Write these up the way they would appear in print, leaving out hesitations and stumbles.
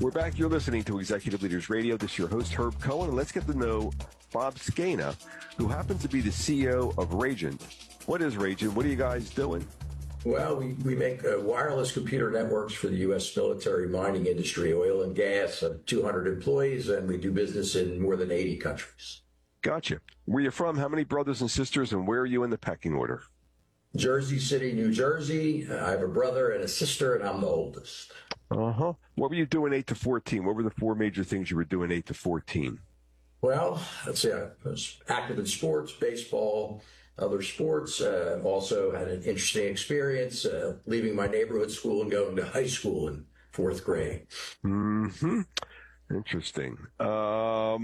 We're back. You're listening to Executive Leaders Radio. This is your host, Herb Cohen, and let's get to know Bob Skena, who happens to be the CEO of Ragent. What is Ragent? What are you guys doing? Well, we make wireless computer networks for the U.S. military mining industry, oil and gas, 200 employees, and we do business in more than 80 countries. Gotcha. Where are you from? How many brothers and sisters, and where are you in the pecking order? Jersey City, New Jersey. I have a brother and a sister, and I'm the oldest. Uh-huh. What were you doing 8 to 14? What were the four major things you were doing 8 to 14? Well, let's see. I was active in sports, baseball, other sports. Also had an interesting experience leaving my neighborhood school and going to high school in fourth grade. Mm-hmm. Interesting. All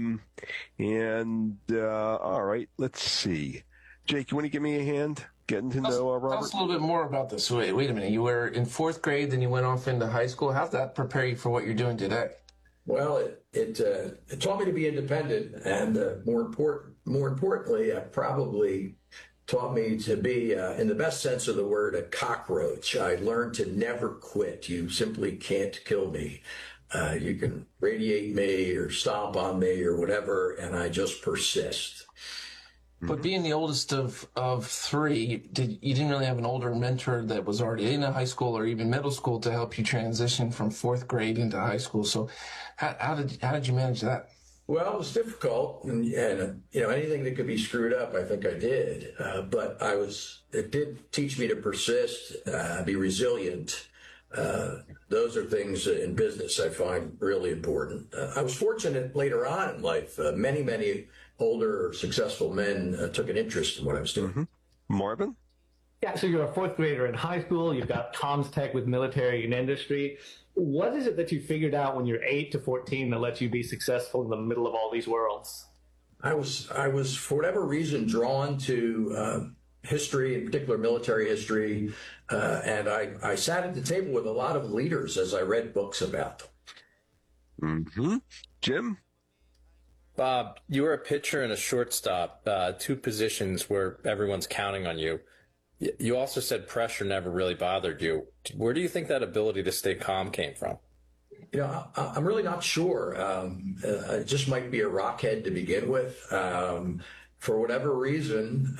right, let's see. Jake, you want to give me a hand? Getting to know Robert? Tell us a little bit more about this. Wait a minute. You were in fourth grade, then you went off into high school. How'd that prepare you for what you're doing today? Well, it taught me to be independent, and more importantly, it probably taught me to be, in the best sense of the word, a cockroach. I learned to never quit. You simply can't kill me. You can radiate me or stomp on me or whatever, and I just persist. But being the oldest of three, you didn't really have an older mentor that was already in a high school or even middle school to help you transition from fourth grade into high school. So how did you manage that? Well, it was difficult, and anything that could be screwed up, I think I did. But it did teach me to persist, be resilient. Those are things in business I find really important. I was fortunate later on in life. Many older, successful men took an interest in what I was doing. Mm-hmm. Marvin? Yeah, so you're a fourth grader in high school. You've got comms tech with military and industry. What is it that you figured out when you're 8 to 14 that lets you be successful in the middle of all these worlds? I was for whatever reason drawn to history, in particular military history, and I sat at the table with a lot of leaders as I read books about them. Mm-hmm. Jim? Bob, you were a pitcher and a shortstop, two positions where everyone's counting on you. You also said pressure never really bothered you. Where do you think that ability to stay calm came from? I'm really not sure. It just might be a rockhead to begin with. For whatever reason,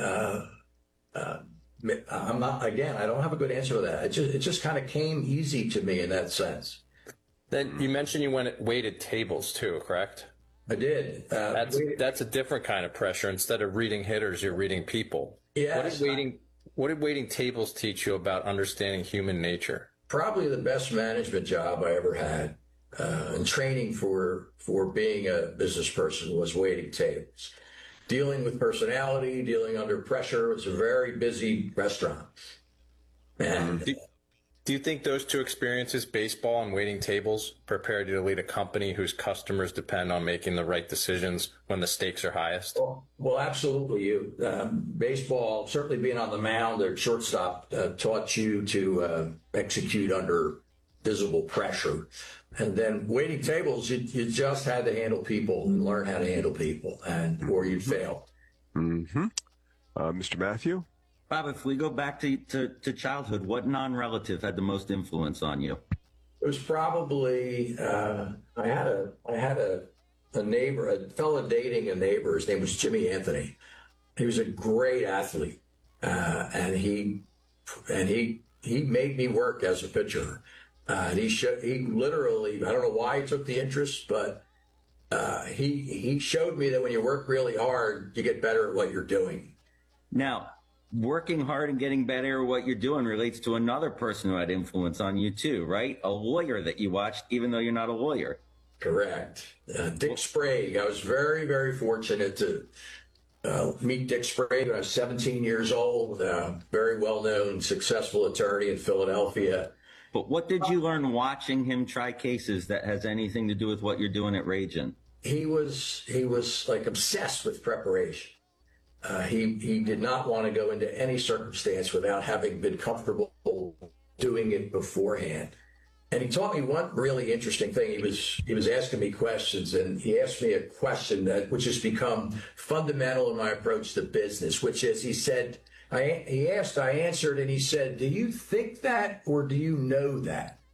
I'm not. Again, I don't have a good answer to that. It just kind of came easy to me in that sense. Then you mentioned you waited tables too, correct? I did. That's a different kind of pressure. Instead of reading hitters, you're reading people. Yes. What did waiting tables teach you about understanding human nature? Probably the best management job I ever had, and training for being a business person was waiting tables. Dealing with personality, dealing under pressure. It was a very busy restaurant. And do you think those two experiences, baseball and waiting tables, prepared you to lead a company whose customers depend on making the right decisions when the stakes are highest? Well, absolutely. Baseball, certainly being on the mound or shortstop, taught you to execute under visible pressure. And then waiting tables, you just had to handle people and learn how to handle people, or you'd fail. Mm-hmm. Mr. Matthew? Bob, if we go back to childhood, what non-relative had the most influence on you? It was probably I had a neighbor, a fellow dating a neighbor. His name was Jimmy Anthony. He was a great athlete, and he made me work as a pitcher. And he literally, I don't know why he took the interest, but he showed me that when you work really hard, you get better at what you're doing. Now, working hard and getting better at what you're doing relates to another person who had influence on you too, right? A lawyer that you watched, even though you're not a lawyer. Correct. Dick Sprague. I was very, very fortunate to meet Dick Sprague when I was 17 years old. Very well-known, successful attorney in Philadelphia. But what did you learn watching him try cases that has anything to do with what you're doing at Ragent? He was like obsessed with preparation. He did not want to go into any circumstance without having been comfortable doing it beforehand. And he taught me one really interesting thing. He was asking me questions, and he asked me a question which has become fundamental in my approach to business, which is, he said, I answered, and he said, "Do you think that, or do you know that?"